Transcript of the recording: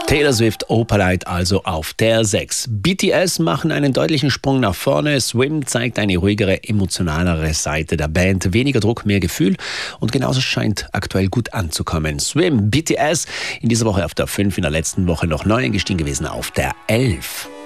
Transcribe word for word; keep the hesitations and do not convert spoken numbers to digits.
Taylor Swift, Opalite also auf der sechs. B T S machen einen deutlichen Sprung nach vorne. Swim zeigt eine ruhigere, emotionalere Seite der Band. Weniger Druck, mehr Gefühl und genauso scheint aktuell gut anzukommen. Swim, B T S, in dieser Woche auf der fünf, in der letzten Woche noch neu eingestiegen gewesen auf der elf.